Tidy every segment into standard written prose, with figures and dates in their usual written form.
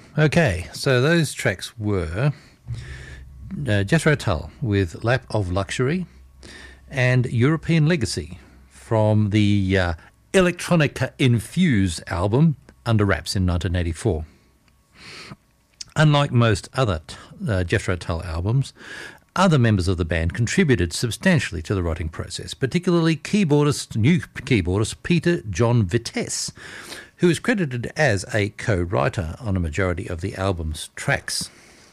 Okay, so those tracks were Jethro Tull with Lap of Luxury and European Legacy from the electronica-infused album Under Wraps in 1984. Unlike most other Jethro Tull albums, other members of the band contributed substantially to the writing process, particularly new keyboardist Peter John Vitesse, who is credited as a co-writer on a majority of the album's tracks.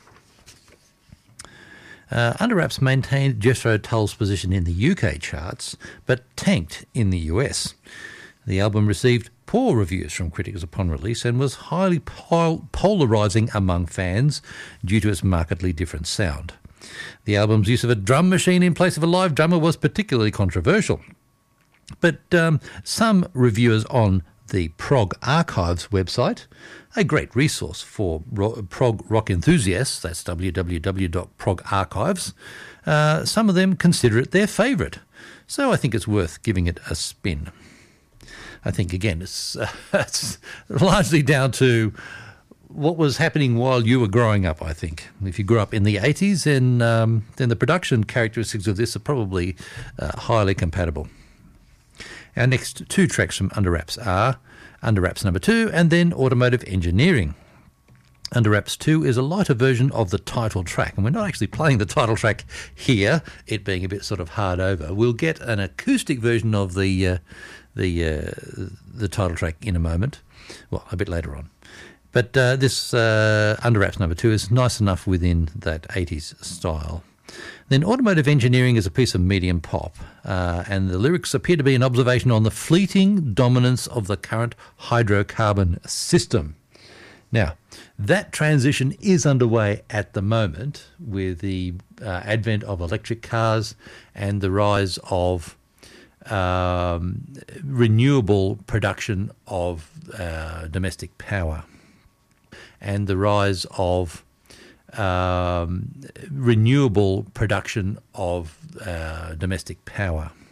Under Wraps maintained Jethro Tull's position in the UK charts, but tanked in the US. The album received poor reviews from critics upon release and was highly polarising among fans due to its markedly different sound. The album's use of a drum machine in place of a live drummer was particularly controversial. But some reviewers on the Prog Archives website, a great resource for prog rock enthusiasts, that's www.progarchives, some of them consider it their favourite. So I think it's worth giving it a spin. I think, again, it's largely down to what was happening while you were growing up, I think. If you grew up in the 80s, then the production characteristics of this are probably highly compatible. Our next two tracks from Under Wraps are Under Wraps number 2 and then Automotive Engineering. Under Wraps 2 is a lighter version of the title track, and we're not actually playing the title track here, it being a bit sort of hard over. We'll get an acoustic version of the title track in a moment, well, a bit later on. But this Under Wraps number 2 is nice enough within that 80s style. Then Automotive Engineering is a piece of medium pop, and the lyrics appear to be an observation on the fleeting dominance of the current hydrocarbon system. Now, that transition is underway at the moment with the advent of electric cars and the rise of renewable production of domestic power, and the rise of renewable production of domestic power.